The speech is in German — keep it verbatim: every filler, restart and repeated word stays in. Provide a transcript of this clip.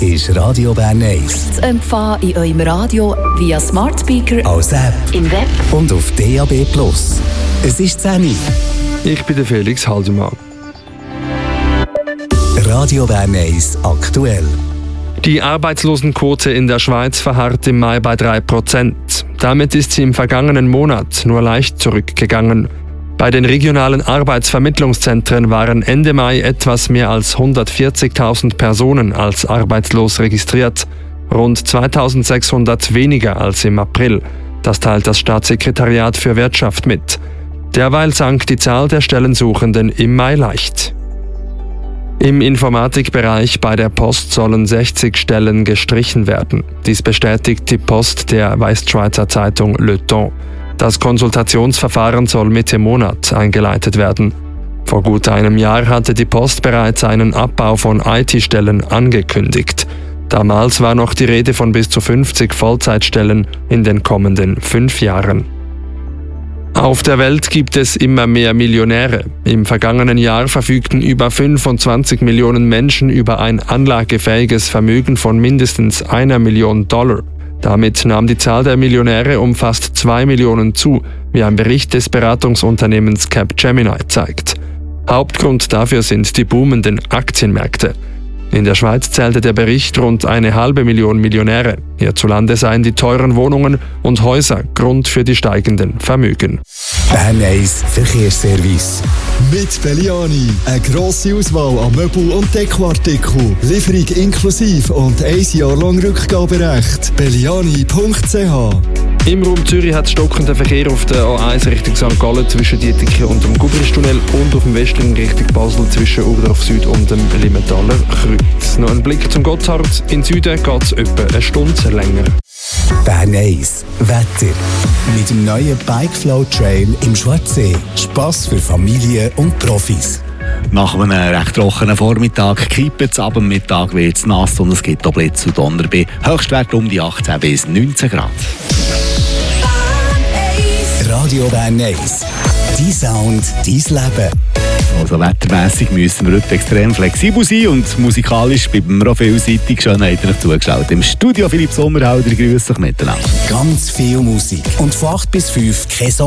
ist Radio Bern eins. Zu empfangen in eurem Radio via Smart Speaker, als App im Web und auf D A B plus. Es ist zehn Uhr. Ich bin der Felix Haldemann. Radio Bern eins aktuell. Die Arbeitslosenquote in der Schweiz verharrt im Mai bei drei Prozent. Damit ist sie im vergangenen Monat nur leicht zurückgegangen. Bei den regionalen Arbeitsvermittlungszentren waren Ende Mai etwas mehr als hundertvierzigtausend Personen als arbeitslos registriert, rund zweitausendsechshundert weniger als im April. Das teilt das Staatssekretariat für Wirtschaft mit. Derweil sank die Zahl der Stellensuchenden im Mai leicht. Im Informatikbereich bei der Post sollen sechzig Stellen gestrichen werden. Dies bestätigt die Post der Westschweizer Zeitung Le Temps. Das Konsultationsverfahren soll Mitte Monat eingeleitet werden. Vor gut einem Jahr hatte die Post bereits einen Abbau von I T-Stellen angekündigt. Damals war noch die Rede von bis zu fünfzig Vollzeitstellen in den kommenden fünf Jahren. Auf der Welt gibt es immer mehr Millionäre. Im vergangenen Jahr verfügten über fünfundzwanzig Millionen Menschen über ein anlagefähiges Vermögen von mindestens einer Million Dollar. Damit nahm die Zahl der Millionäre um fast zwei Millionen zu, wie ein Bericht des Beratungsunternehmens Capgemini zeigt. Hauptgrund dafür sind die boomenden Aktienmärkte. In der Schweiz zählte der Bericht rund eine halbe Million Millionäre. Hierzulande seien die teuren Wohnungen und Häuser Grund für die steigenden Vermögen. Bern eins Verkehrsservice. Mit Belliani. Eine grosse Auswahl an Möbel- und Dekoartikeln. Lieferung inklusive und ein Jahr lang Rückgaberecht. belliani punkt c h. Im Raum Zürich hat stockenden Verkehr auf der A eins Richtung Sankt Gallen zwischen Dietike und dem Gubristunnel und auf dem Westring Richtung Basel zwischen Oberdorf Süd und dem Limentaler Kreuz. Noch ein Blick zum Gotthard. In Süden geht es etwa eine Stunde länger. Bern eins Wetter. Mit dem neuen Bikeflow Trail im Schwarzsee. Spass für Familien und Profis. Nach einem recht trockenen Vormittag kippt es, ab dem Mittag wird es nass und es gibt auch Blitz und Donner bei Höchstwert um die achtzehn bis neunzehn Grad. Radio Bern eins. Dein Sound, dein Leben. Also wettermässig müssen wir heute extrem flexibel sein und musikalisch bleiben wir auch vielseitig. Schön, habt ihr euch zugeschaut. Im Studio Philipp Sommerhalder, grüß euch miteinander. Ganz viel Musik und von acht bis fünf kein